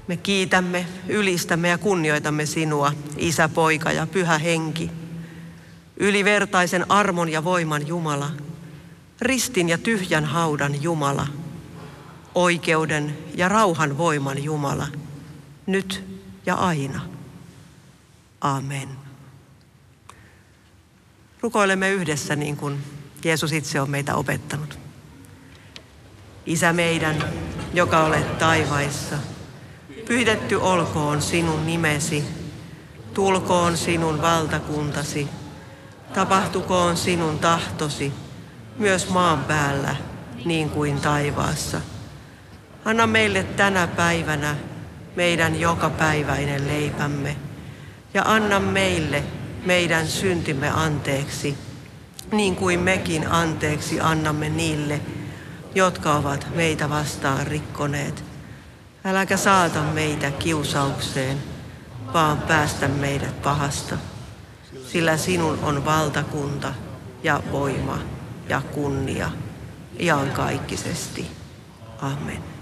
Me kiitämme, ylistämme ja kunnioitamme sinua, Isä, Poika ja Pyhä Henki, ylivertaisen armon ja voiman Jumala, ristin ja tyhjän haudan Jumala, oikeuden ja rauhan voiman Jumala, nyt ja aina. Amen. Rukoilemme yhdessä niin kuin Jeesus itse on meitä opettanut. Isä meidän, joka olet taivaissa, pyhitetty olkoon sinun nimesi, tulkoon sinun valtakuntasi, tapahtukoon sinun tahtosi, myös maan päällä, niin kuin taivaassa. Anna meille tänä päivänä meidän jokapäiväinen leipämme, ja anna meille meidän syntimme anteeksi, niin kuin mekin anteeksi annamme niille, jotka ovat meitä vastaan rikkoneet. Äläkä saata meitä kiusaukseen, vaan päästä meidät pahasta, sillä sinun on valtakunta ja voima ja kunnia iankaikkisesti. Amen.